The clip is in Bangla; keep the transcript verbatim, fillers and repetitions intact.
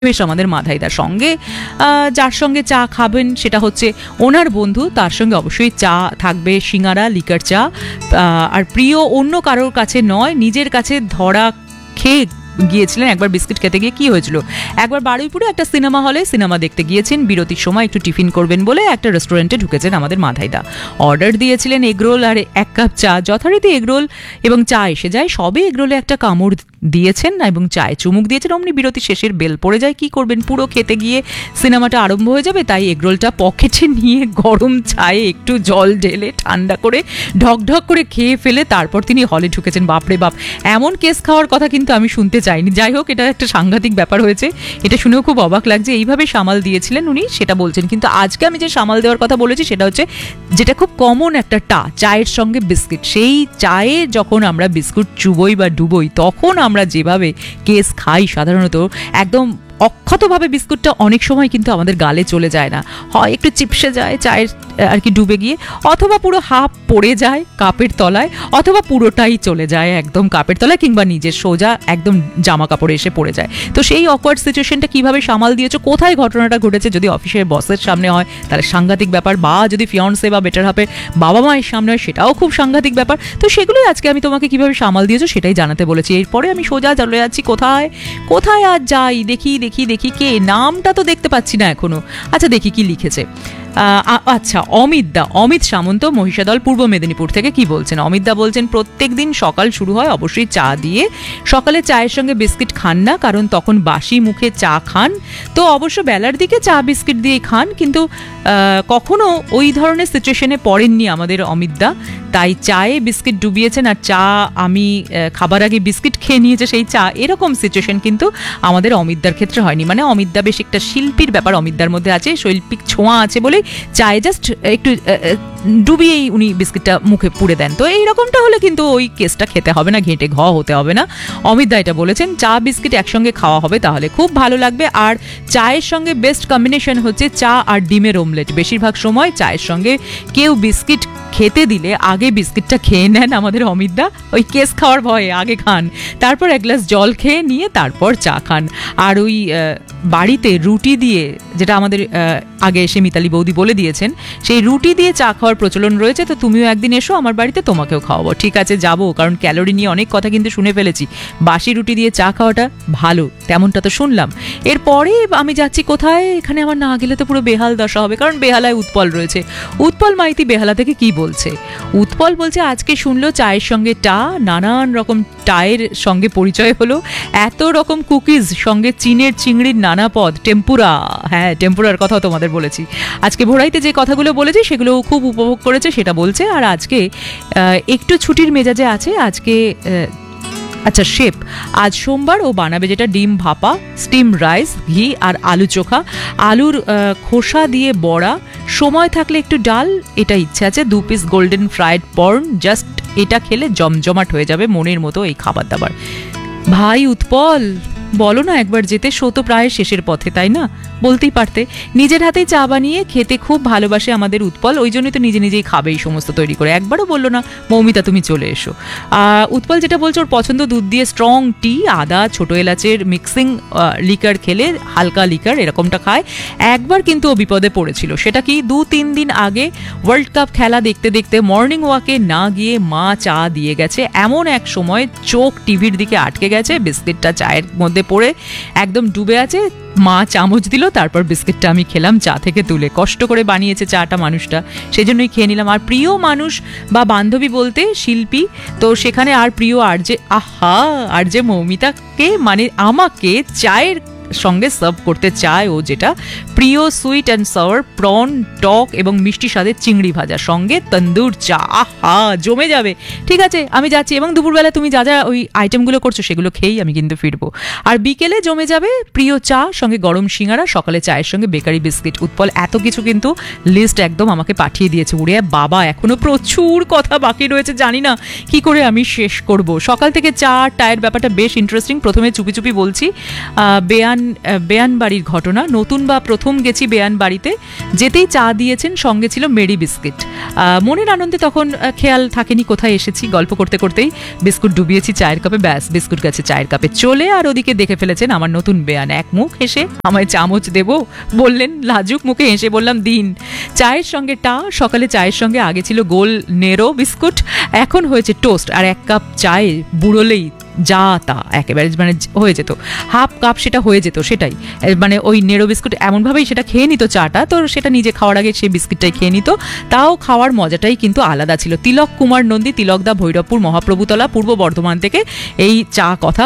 বেশ আমাদের মাধাইদার সঙ্গে যার সঙ্গে চা খাবেন সেটা হচ্ছে ওনার বন্ধু, তার সঙ্গে অবশ্যই চা থাকবে, সিঙ্গারা, লিকার চা। আর প্রিয় অন্য কারোর কাছে নয়, নিজের কাছে ধরা খেয়ে গিয়েছিলেন একবার বিস্কিট খেতে গিয়ে। কি হয়েছিল, একবার বারুইপুরে একটা সিনেমা হলে সিনেমা দেখতে গিয়েছেন, বিরতির সময় একটু টিফিন করবেন বলে একটা রেস্টুরেন্টে ঢুকেছেন আমাদের মাধাইদা। অর্ডার দিয়েছিলেন এগরোল আর এক কাপ চা। যথারীতি এগরোল এবং চা এসে যায়, সবে এগরোলে একটা কামড় দিয়েছেন এবং চায়ে চুমুক দিয়েছেন, অমনি বিরতি শেষের বেল পড়ে যায়। কি করবেন, পুরো খেতে গিয়ে সিনেমাটা আরম্ভ হয়ে যাবে, তাই এগরোলটা পকেটে নিয়ে গরম চায়ে একটু জল ঢেলে ঠান্ডা করে ঢক ঢক করে খেয়ে ফেলে তারপর তিনি হলে ঢুকেছেন। বাপরে বাপ, এমন কেস খাওয়ার কথা কিন্তু আমি শুনতে চাইনি। যাই হোক, এটা একটা সাংঘাতিক ব্যাপার হয়েছে, এটা শুনেও খুব অবাক লাগছে। এইভাবে সামাল দিয়েছিলেন উনি, সেটা বলছেন। কিন্তু আজকে আমি যে সামাল দেওয়ার কথা বলেছি সেটা হচ্ছে যেটা খুব কমন একটা টা, চায়ের সঙ্গে বিস্কিট। সেই চায়ে যখন আমরা বিস্কুট চুবোই বা ডুবোই, তখন আমরা যেভাবে কেস খাই সাধারণত, একদম অক্ষতভাবে বিস্কুটটা অনেক সময় কিন্তু আমাদের গালে চলে যায় না, হয় একটু চিপসে যায় চায়ের আর কি ডুবে গিয়ে, অথবা পুরো হাফ পড়ে যায় কাপের তলায়, অথবা পুরোটাই চলে যায় একদম কাপের তলায়, কিংবা নিজের সোজা একদম জামা কাপড়ে এসে পড়ে যায়। তো সেই অকওয়ার্ড সিচুয়েশনটা কিভাবে সামাল দিয়েছো, কোথায় ঘটনাটা ঘটেছে, যদি অফিসের বসের সামনে হয় তাহলে সাংঘাতিক ব্যাপার, বা যদি ফিয়ন্সে বা বেটার হাফের বাবা মায়ের সামনে হয় সেটাও খুব সাংঘাতিক ব্যাপার। তো সেগুলোই আজকে আমি তোমাকে কিভাবে সামাল দিয়েছো সেটাই জানাতে বলেছি। এরপরে আমি সোজা চলে যাচ্ছি কোথায় কোথায় আজ যাই, দেখি দেখি দেখি কে, নামটা তো দেখতে পাচ্ছি না এখনো। আচ্ছা দেখি কি লিখেছে। আচ্ছা, অমিত দা, অমিত সামন্ত, মহিষাদল, পূর্ব মেদিনীপুর থেকে কি বলছেন? অমিত দা বলছেন প্রত্যেক দিন সকাল শুরু হয় অবশ্যই চা দিয়ে। সকালে চায়ের সঙ্গে বিস্কিট খান না, কারণ তখন বাসি মুখে চা খান, তো অবশ্য বেলার দিকে চা বিস্কিট দিয়েই খান, কিন্তু কখনো ওই ধরনের সিচুয়েশনে পড়েননি আমাদের অমিত দা, তাই চায়ে বিস্কিট ডুবিয়েছেন আর চা আমি খাবার আগে বিস্কিট খেয়ে নিয়েছে সেই চা, এরকম সিচুয়েশন কিন্তু আমাদের অমিতদার ক্ষেত্রে হয়নি। মানে অমিতদা বেশ একটা শিল্পীর ব্যাপার অমিতদার মধ্যে আছে, শৈল্পিক ছোঁয়া আছে বলে চায়ে জাস্ট একটু ডুবিয়েই উনি বিস্কিটটা মুখে পুড়ে দেন। তো এইরকমটা হলে কিন্তু ওই কেসটা খেতে হবে না, ঘেঁটে ঘ হতে হবে না। অমিত দা এটা বলেছেন, চা বিস্কিট একসঙ্গে খাওয়া হবে তাহলে খুব ভালো লাগবে। আর চায়ের সঙ্গে বেস্ট কম্বিনেশন হচ্ছে চা আর ডিমের অমলেট। বেশিরভাগ সময় চায়ের সঙ্গে কেউ বিস্কিট খেতে দিলে আগে বিস্কিটটা খেয়ে নেন আমাদের অমিত দা, ওই কেস খাওয়ার ভয়ে আগে খান, তারপর এক গ্লাস জল খেয়ে নিয়ে তারপর চা খান। আর ওই বাড়িতে রুটি দিয়ে, যেটা আমাদের আগে এসে মিতালি বৌদি বলে দিয়েছেন, সেই রুটি দিয়ে চা খাওয়ার প্রচলন রয়েছে। তো তুমিও একদিন এসো আমার বাড়িতে, তোমাকেও খাওয়াবো। ঠিক আছে, যাবো, কারণ ক্যালোরি নিয়ে অনেক কথা কিন্তু শুনে ফেলেছি। বাসি রুটি দিয়ে চা খাওয়াটা ভালো, তেমনটা তো শুনলাম। এরপরে আমি যাচ্ছি কোথায়, এখানে আমার না গেলে তো পুরো বেহাল দশা হবে, কারণ বেহালায় উৎপল রয়েছে। উৎপল মাইতি বেহালা থেকে কি বলছে? উৎপল বলছে আজকে শুনলো চায়ের সঙ্গে টা, নানান রকম টায়ের সঙ্গে পরিচয় হলো, এত রকম কুকিজ, সঙ্গে চীনের চিংড়ির নানা পদ, টেম্পুরা। হ্যাঁ, টেম্পুরার কথা তোমাদের বলেছি আজকে ভোরাইতে, যে কথাগুলো বলেছি সেগুলো খুব উপভোগ করেছে সেটা বলছে। আর আজকে একটু ছুটির মেজাজে আছে আজকে। আচ্ছা, শেপ আজ সোমবার ও বানাবে যেটা ডিম ভাপা, স্টিম রাইস, ঘি আর আলু চোখা, আলুর খোসা দিয়ে বড়া, সময় থাকলে একটু ডাল, এটা ইচ্ছে আছে। দু piece golden fried porn, just এটা খেলে জমজমাট হয়ে যাবে মনের মতো এই খাবার দাবার। ভাই উৎপল, বলো না একবার যেতে, শো তো প্রায় শেষের পথে, তাই না? বলতেই পারতে। নিজের হাতেই চা বানিয়ে খেতে খুব ভালোবাসে আমাদের উৎপল, ওই জন্যই তো নিজে নিজেই খাবে এই সমস্ত তৈরি করে। একবারও বললো না মৌমিতা তুমি চলে এসো। উৎপল যেটা বলছো ওর পছন্দ দুধ দিয়ে স্ট্রং টি, আদা, ছোট এলাচের মিক্সিং লিকার খেলে, হালকা লিকার এরকমটা খায়। একবার কিন্তু ও বিপদে পড়েছিল, সেটা কি, দু তিন দিন আগে ওয়ার্ল্ড কাপ খেলা দেখতে দেখতে মর্নিং ওয়াকে না গিয়ে মা চা দিয়ে গেছে, এমন এক সময় চোখ টিভির দিকে আটকে গেছে, বিস্কিটটা চায়ের মধ্যে পড়ে একদম ডুবে আছে, মা চামচ দিল, তারপর বিস্কিটটা আমি খেলাম চা থেকে তুলে। কষ্ট করে বানিয়েছে চাটা মানুষটা, সেই জন্যই খেয়ে নিলাম। আর প্রিয় মানুষ বা বান্ধবী বলতে শিল্পী, তো সেখানে আর প্রিয় আর যে আহা আর যে মৌমিতাকে, মানে আমাকে চায়ের সঙ্গে সার্ভ করতে চায় ও, যেটা প্রিয় সুইট অ্যান্ড সাওয়ার প্রন, টক এবং মিষ্টি স্বাদের চিংড়ি ভাজা, সঙ্গে তন্দুর চা। আহা, জমে যাবে। ঠিক আছে, আমি যাচ্ছি, এবং দুপুরবেলা তুমি যা যা ওই আইটেমগুলো করছো সেগুলো খেয়েই আমি কিন্তু ফিরবো। আর বিকেলে জমে যাবে প্রিয় চা, সঙ্গে গরম সিঙ্গারা, সকালে চায়ের সঙ্গে বেকারি বিস্কিট। উৎপল এত কিছু কিন্তু লিস্ট একদম আমাকে পাঠিয়ে দিয়েছে। উড়ে বাবা, এখনো প্রচুর কথা বাকি রয়েছে, জানি না কি করে আমি শেষ করব। সকাল থেকে চা টায়ের ব্যাপারটা বেশ ইন্টারেস্টিং। প্রথমে চুপি চুপি বলছি, বেয়ান বেয়ান বেয়ান বাড়ির ঘটনা। নতুন বা প্রথম গেছি বেয়ান বাড়িতে, যেতেই চা দিয়েছেন, সঙ্গে ছিল মেরি বিস্কিট। মনের আনন্দে তখন খেয়াল থাকেনি কোথায় এসেছি, গল্প করতে করতেই বিস্কুট ডুবিয়েছি চায়ের কাপে, ব্যাস বিস্কুট গেছে চায়ের কাপে চলে, আর ওদিকে দেখে ফেলেছেন আমার নতুন বেয়ান। এক মুখ হেসে আমায় চামচ দেব বললেন, লাজুক মুখে হেসে বললাম দিন। চায়ের সঙ্গে টা, সকালে চায়ের সঙ্গে আগে ছিল গোল নেরো বিস্কুট, এখন হয়েছে টোস্ট, আর এক কাপ চায়ে বুড়োলেই যা তা একেবারে মানে হয়ে যেত, হাফ কাপ সেটা হয়ে যেত, সেটাই মানে ওই নেড়ো বিস্কুট এমনভাবেই সেটা খেয়ে নিত চাটা, তো সেটা নিজে খাওয়ার আগে সেই বিস্কিটটাই খেয়ে নিত, তাও খাওয়ার মজাটাই কিন্তু আলাদা ছিল। তিলক কুমার নন্দী, তিলকদা, ভৈরবপুর মহাপ্রভুতলা, পূর্ব বর্ধমান থেকে এই চা কথা